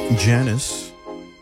Janice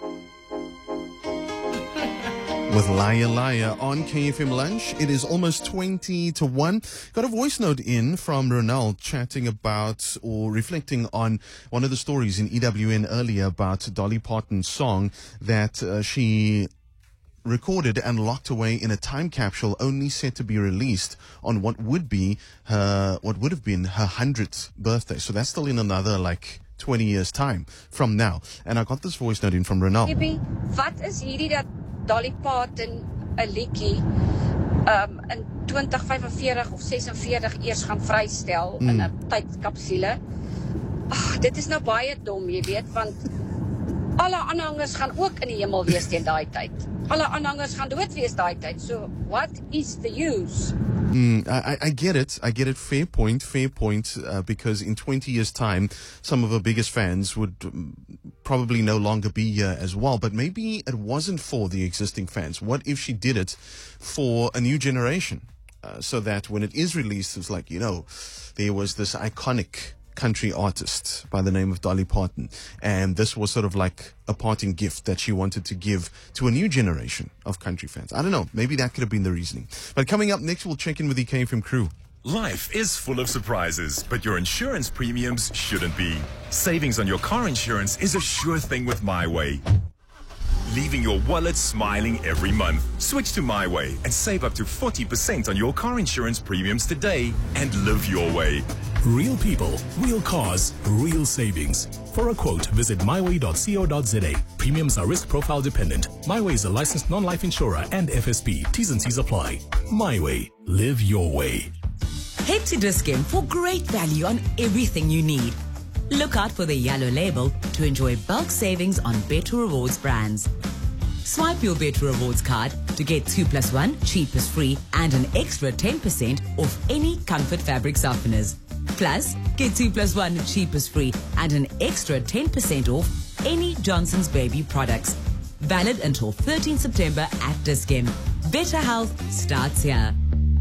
with Liar Liar on KFM Lunch. It is almost 20 to 1. Got a voice note in from Ronald chatting about or reflecting on one of the stories in EWN earlier about Dolly Parton's song that she recorded and locked away in a time capsule, only set to be released on what would have been her 100th birthday. So that's still in another 20 years time from now. And I got this voice note in from Ronald. Baby, wat is hierdie dat Dolly Parton 'n liedjie in 2045 of 46 eers gaan vrystel in 'n tydkapsule? Ag, dit is nou baie dom, jy weet, want alle aanhangers gaan ook in die hemel wees teen daai tyd. Alle aanhangers gaan dood wees daai tyd. So what is the use? I get it. I get it. Fair point. Because in 20 years' time, some of her biggest fans would probably no longer be here as well. But maybe it wasn't for the existing fans. What if she did it for a new generation? So that when it is released, it's there was this iconic country artist by the name of Dolly Parton, and this was sort of like a parting gift that she wanted to give to a new generation of country fans. I don't know, maybe that could have been the reasoning. But coming up next, we'll check in with the KFM crew. Life is full of surprises, but your insurance premiums shouldn't be. Savings on your car insurance is a sure thing with MyWay, leaving your wallet smiling every month. Switch to MyWay and save up to 40% on your car insurance premiums today and live your way. Real people, real cars, real savings. For a quote, visit myway.co.za. Premiums are risk profile dependent. MyWay is a licensed non-life insurer and FSP. T's and C's apply. MyWay. Live your way. Head to Dis-Chem for great value on everything you need. Look out for the yellow label to enjoy bulk savings on Better Rewards brands. Swipe your Better Rewards card to get 2+1 cheapest free and an extra 10% off any Comfort fabric softeners. Plus, get 2+1 cheapest free and an extra 10% off any Johnson's Baby products. Valid until 13 September at Dis-Chem. Better health starts here.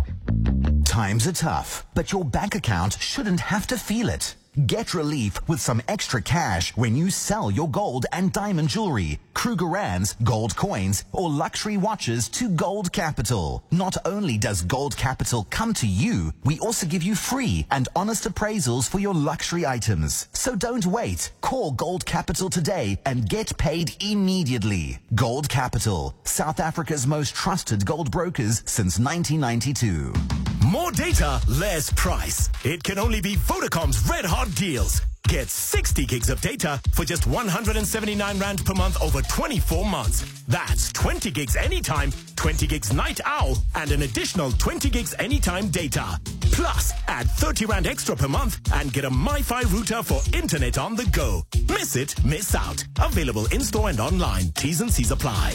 Times are tough, but your bank account shouldn't have to feel it. Get relief with some extra cash when you sell your gold and diamond jewelry, Krugerrands, gold coins, or luxury watches to Gold Capital. Not only does Gold Capital come to you, we also give you free and honest appraisals for your luxury items. So don't wait. Call Gold Capital today and get paid immediately. Gold Capital, South Africa's most trusted gold brokers since 1992. More data, less price. It can only be Vodacom's Red Hot deals. Get 60 gigs of data for just 179 Rand per month over 24 months. That's 20 gigs anytime, 20 gigs night owl, and an additional 20 gigs anytime data. Plus, add 30 Rand extra per month and get a MiFi router for internet on the go. Miss it, miss out. Available in-store and online. T's and C's apply.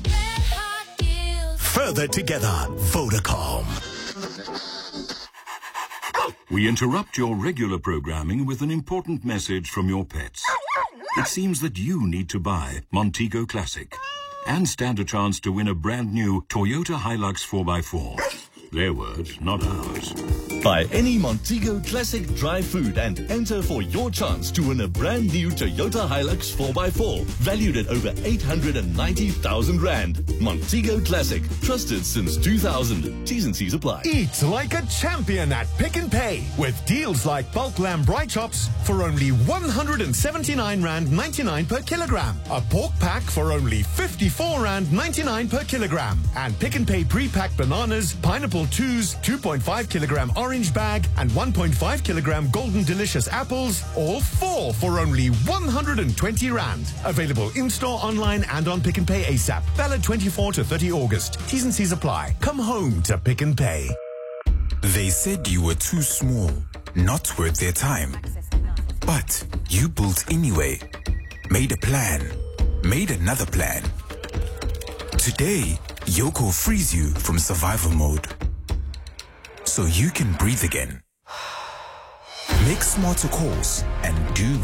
Further together, Vodacom. We interrupt your regular programming with an important message from your pets. It seems that you need to buy Montego Classic and stand a chance to win a brand new Toyota Hilux 4x4. Their words, not ours. Buy any Montego Classic dry food and enter for your chance to win a brand new Toyota Hilux 4x4, valued at over 890,000 Rand. Montego Classic, trusted since 2000. T's and C's apply. Eat like a champion at Pick n Pay with deals like bulk lamb bright chops for only 179 Rand 99 per kilogram. A pork pack for only 54 Rand 99 per kilogram. And Pick n Pay pre-packed bananas, pineapple 2s, 2.5 kilogram orange bag, and 1.5 kilogram golden delicious apples, all 4 for only 120 Rand. Available in-store, online, and on Pick n Pay ASAP. Valid 24 to 30 August. T's and C's apply. Come home to Pick n Pay. They said you were too small, not worth their time. But you built anyway. Made a plan. Made another plan. Today, Yoco frees you from survival mode, so you can breathe again. Make smarter calls and do